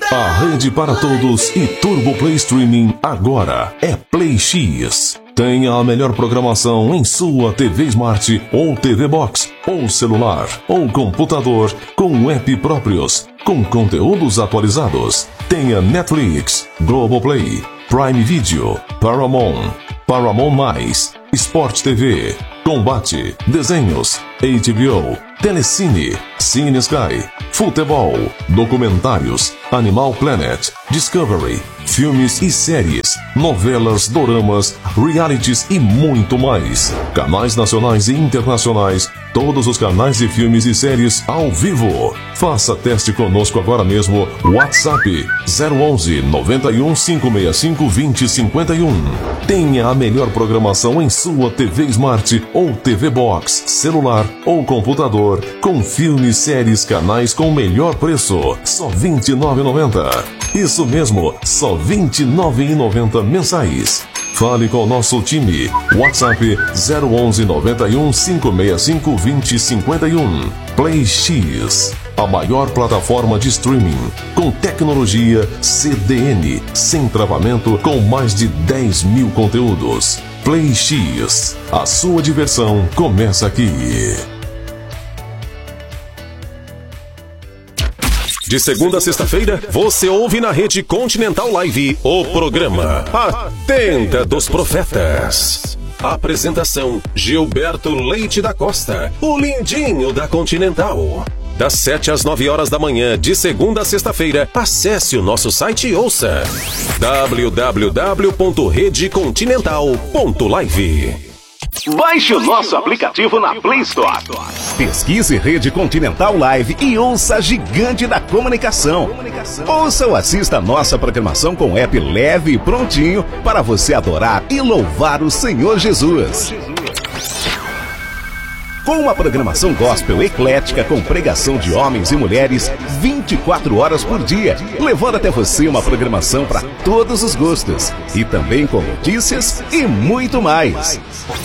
A rede para todos e Turbo Play Streaming agora é Play X. Tenha a melhor programação em sua TV Smart ou TV Box, ou celular, ou computador, com app próprios, com conteúdos atualizados. Tenha Netflix, Globoplay, Prime Video, Paramount, Paramount+, Sport TV, Combate, Desenhos, HBO, Telecine, Cine Sky, Futebol, Documentários, Animal Planet, Discovery, filmes e séries, novelas, doramas, realities e muito mais. Canais nacionais e internacionais, todos os canais de filmes e séries ao vivo. Faça teste conosco agora mesmo. WhatsApp 011 91 565 2051. Tenha a melhor programação em sua TV Smart ou TV Box, celular ou computador, com filmes, séries, canais com melhor preço. Só R$ 29,90. Isso mesmo, só R$ 29,90 mensais. Fale com o nosso time. WhatsApp 011 91 565 2051. Play X, a maior plataforma de streaming com tecnologia CDN, sem travamento, com mais de 10 mil conteúdos. Play X, a sua diversão começa aqui. De segunda a sexta-feira, você ouve na Rede Continental Live o programa A Tenda dos Profetas. Apresentação: Gilberto Leite da Costa, o lindinho da Continental. Das 7 às 9 horas da manhã, de segunda a sexta-feira, acesse o nosso site e ouça www.redecontinental.live. Baixe o nosso aplicativo na Play Store. Pesquise Rede Continental Live e ouça a gigante da comunicação. Ouça ou assista a nossa programação com app leve e prontinho para você adorar e louvar o Senhor Jesus. Com uma programação gospel eclética com pregação de homens e mulheres 24 horas por dia, levando até você uma programação para todos os gostos e também com notícias e muito mais.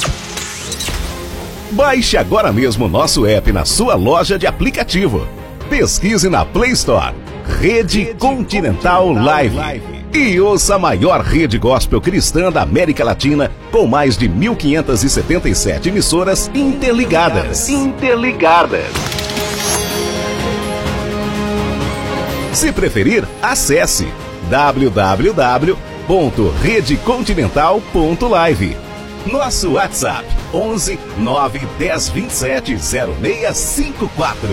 Baixe agora mesmo o nosso app na sua loja de aplicativo. Pesquise na Play Store Rede Continental Live e ouça a maior rede gospel cristã da América Latina, com mais de 1.577 emissoras interligadas. Se preferir, acesse www.redecontinental.live. Nosso WhatsApp 11 9 10 27 0654.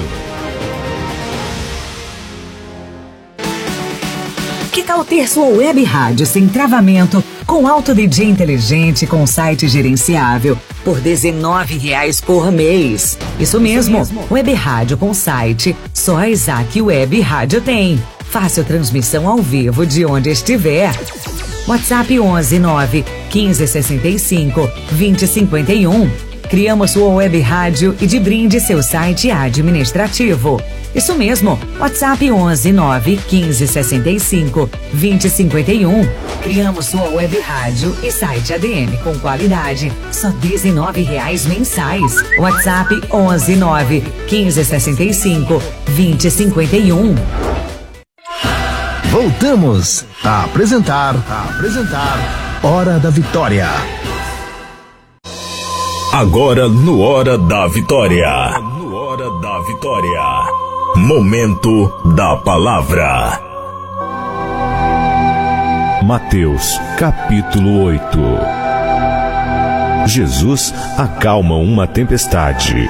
Que tal ter sua web rádio sem travamento, com alto DJ inteligente, com site gerenciável, por R$ 19,00 por mês? Isso mesmo, web rádio com site, só a Isaac Web Rádio tem. Fácil transmissão ao vivo de onde estiver. WhatsApp 11 9 15 65 20 51. Criamos sua web rádio e de brinde seu site administrativo. Isso mesmo, WhatsApp 11 9 15 65 20 51. Criamos sua web rádio e site ADM com qualidade, só R$ 19,00 mensais. WhatsApp 11 9 15 65 20 51. Voltamos a apresentar Hora da Vitória. Agora no Hora da Vitória. Momento da Palavra. Mateus, capítulo 8. Jesus acalma uma tempestade.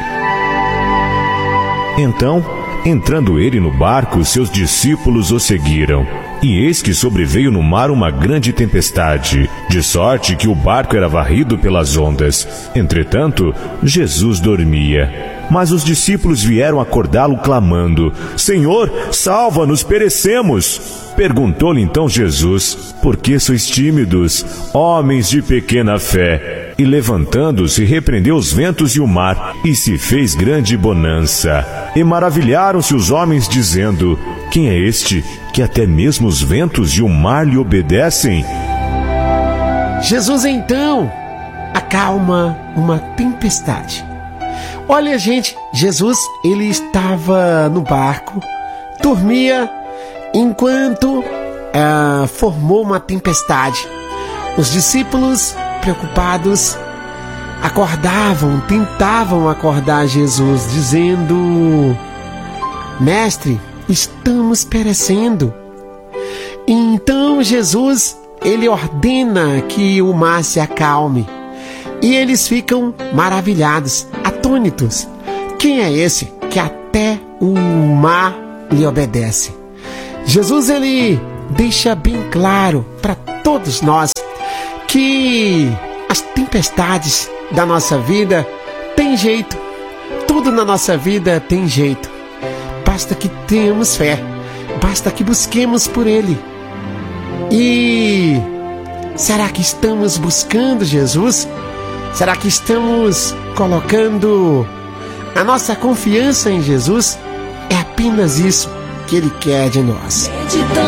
Então, entrando ele no barco, seus discípulos o seguiram. E eis que sobreveio no mar uma grande tempestade, de sorte que o barco era varrido pelas ondas. Entretanto, Jesus dormia. Mas os discípulos vieram acordá-lo clamando: Senhor, salva-nos, perecemos. Perguntou-lhe então Jesus: Por que sois tímidos, homens de pequena fé? E levantando-se, repreendeu os ventos e o mar, e se fez grande bonança. E maravilharam-se os homens, dizendo: Quem é este, que até mesmo os ventos e o mar lhe obedecem? Jesus então acalma uma tempestade. Olha, gente, Jesus, ele estava no barco, dormia, enquanto formou uma tempestade. Os discípulos, preocupados, tentavam acordar Jesus, dizendo: Mestre, estamos perecendo. E então Jesus, ele ordena que o mar se acalme. E eles ficam maravilhados, atônitos. Quem é esse que até o mar lhe obedece? Jesus, ele deixa bem claro para todos nós que as tempestades da nossa vida têm jeito. Tudo na nossa vida tem jeito. Basta que tenhamos fé. Basta que busquemos por Ele. E será que estamos buscando Jesus? Será que estamos colocando a nossa confiança em Jesus? É apenas isso que Ele quer de nós.